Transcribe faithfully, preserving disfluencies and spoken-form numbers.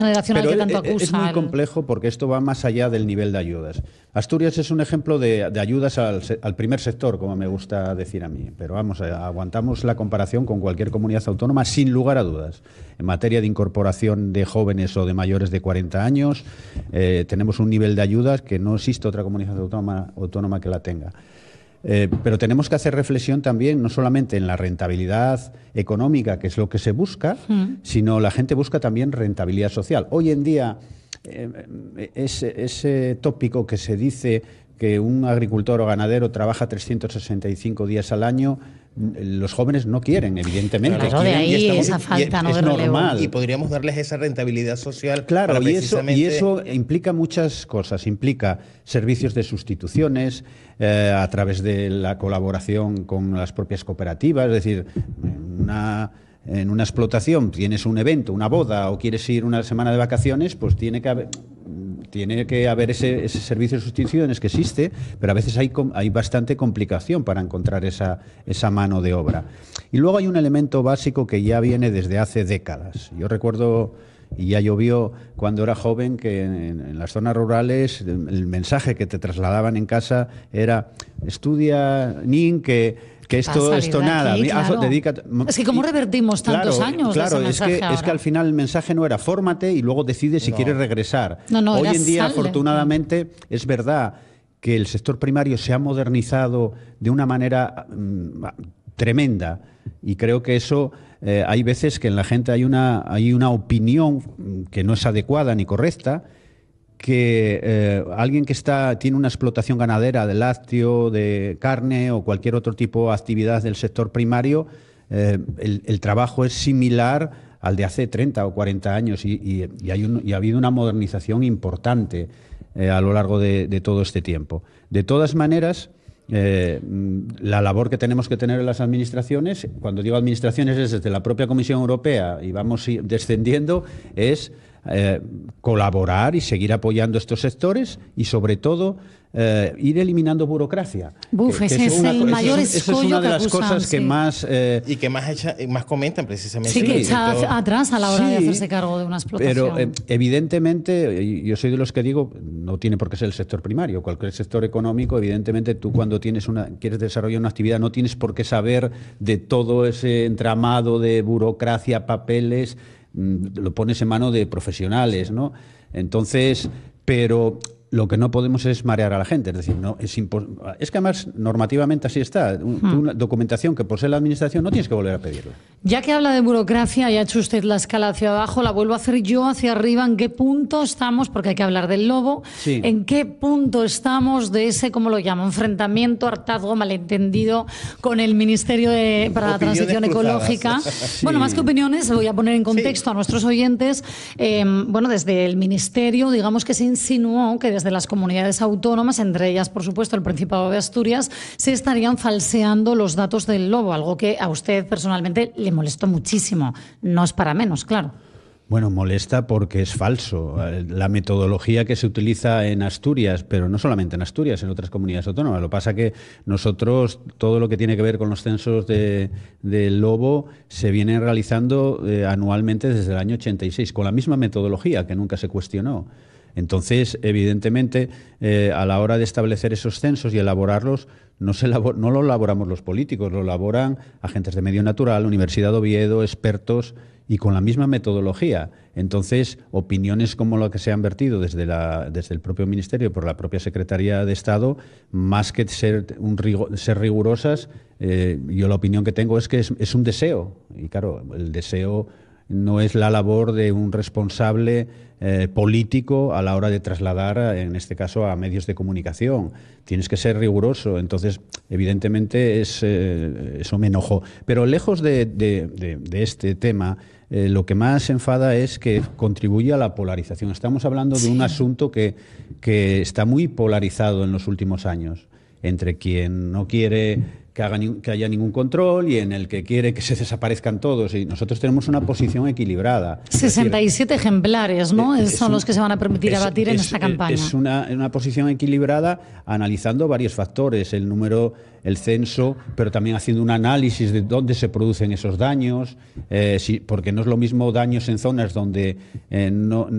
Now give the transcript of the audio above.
generacional Pero que tanto es, acusa. es muy el... complejo porque esto va más allá del nivel de ayudas. Asturias es un ejemplo de, de ayudas al, al primer sector, como me gusta decir a mí, pero vamos, aguantamos la comparación con cualquier comunidad autónoma sin lugar a dudas. En materia de incorporación de jóvenes o de mayores de cuarenta años, eh, tenemos un nivel de ayudas que no existe otra comunidad autónoma, autónoma que la tenga. Eh, pero tenemos que hacer reflexión también, no solamente en la rentabilidad económica, que es lo que se busca, mm. sino la gente busca también rentabilidad social. Hoy en día, eh, ese, ese tópico que se dice que un agricultor o ganadero trabaja trescientos sesenta y cinco días al año, los jóvenes no quieren, evidentemente. Claro, de ahí estamos, esa falta, y, ¿no? Es de normal. Y podríamos darles esa rentabilidad social. Claro, para y, precisamente... eso, y eso implica muchas cosas. Implica servicios de sustituciones eh, a través de la colaboración con las propias cooperativas. Es decir, una... en una explotación tienes un evento, una boda o quieres ir una semana de vacaciones, pues tiene que haber, tiene que haber ese, ese servicio de sustituciones que existe, pero a veces hay, hay bastante complicación para encontrar esa, esa mano de obra. Y luego hay un elemento básico que ya viene desde hace décadas. Yo recuerdo, y ya llovió cuando era joven, que en, en las zonas rurales el, el mensaje que te trasladaban en casa era: estudia, Nin, que... que esto, esto nada, aquí, claro. dedícate. Es que cómo revertimos tantos claro, años claro, de ese es mensaje que ahora. es que al final el mensaje no era fórmate y luego decides si no. quieres regresar. No, no, Hoy en día, sale. afortunadamente, es verdad que el sector primario se ha modernizado de una manera mmm, tremenda, y creo que eso eh, hay veces que en la gente hay una hay una opinión que no es adecuada ni correcta, que eh, alguien que está tiene una explotación ganadera de lácteo, de carne o cualquier otro tipo de actividad del sector primario, eh, el, el trabajo es similar al de hace treinta o cuarenta años y, y, y, hay un, y ha habido una modernización importante eh, a lo largo de, de todo este tiempo. De todas maneras, Eh, la labor que tenemos que tener en las administraciones, cuando digo administraciones es desde la propia Comisión Europea y vamos descendiendo, es eh, colaborar y seguir apoyando estos sectores y sobre todo eh, ir eliminando burocracia. Buf, que, ese que es, es el mayor escollo. Esa es una de las acusan, cosas sí. que más... Eh, y que más, echa, más comentan precisamente. Sí, que echa sector... atrás a la hora sí, de hacerse cargo de una explotación. Pero eh, evidentemente, yo soy de los que digo, no tiene por qué ser el sector primario, cualquier sector económico, evidentemente tú cuando tienes una, quieres desarrollar una actividad no tienes por qué saber de todo ese entramado de burocracia, papeles, lo pones en mano de profesionales, ¿no? Entonces, pero... lo que no podemos es marear a la gente, es decir, no es es que además normativamente así está, una documentación que posee la administración no tienes que volver a pedirla. Ya que habla de burocracia y ha hecho usted la escala hacia abajo, la vuelvo a hacer yo hacia arriba. ¿En qué punto estamos? Porque hay que hablar del lobo. Sí. ¿En qué punto estamos de ese, cómo lo llamo, enfrentamiento, hartazgo, malentendido con el Ministerio de, para la Opiniones Transición cruzadas. Ecológica? Sí. Bueno, más que opiniones, voy a poner en contexto Sí. a nuestros oyentes. Eh, bueno, desde el Ministerio, digamos que se insinuó que desde las comunidades autónomas, entre ellas, por supuesto, el Principado de Asturias, se estarían falseando los datos del lobo, algo que a usted personalmente le molestó muchísimo. No es para menos, claro. Bueno, molesta porque es falso. La metodología que se utiliza en Asturias, pero no solamente en Asturias, en otras comunidades autónomas. Lo que pasa es que nosotros, todo lo que tiene que ver con los censos de, del lobo, se viene realizando eh, anualmente desde el año ochenta y seis, con la misma metodología que nunca se cuestionó. Entonces, evidentemente, eh, a la hora de establecer esos censos y elaborarlos, no, se elabor- no lo elaboramos los políticos, lo elaboran agentes de medio natural, Universidad de Oviedo, expertos, y con la misma metodología. Entonces, opiniones como la que se han vertido desde, la, desde el propio Ministerio y por la propia Secretaría de Estado, más que ser, un rigo- ser rigurosas, eh, yo la opinión que tengo es que es, es un deseo. Y claro, el deseo no es la labor de un responsable eh, político a la hora de trasladar, en este caso, a medios de comunicación. Tienes que ser riguroso. Entonces, evidentemente, es, eh, eso me enojó. Pero lejos de, de, de, de este tema, eh, lo que más enfada es que contribuye a la polarización. Estamos hablando de Sí. un asunto que, que está muy polarizado en los últimos años, entre quien no quiere que, haga ni, que haya ningún control y en el que quiere que se desaparezcan todos. Y nosotros tenemos una posición equilibrada. sesenta y siete decir, ejemplares, ¿no? es Son un, los que se van a permitir es, abatir en es, esta campaña. Es una, una posición equilibrada analizando varios factores, el número, el censo, pero también haciendo un análisis de dónde se producen esos daños, eh, si, porque no es lo mismo daños en zonas donde eh, no,